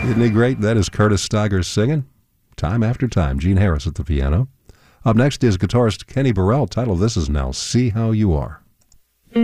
Isn't he great? That is Curtis Steiger singing Time After Time. Gene Harris at the piano. Up next is guitarist Kenny Burrell. Title of this is Now See How You Are.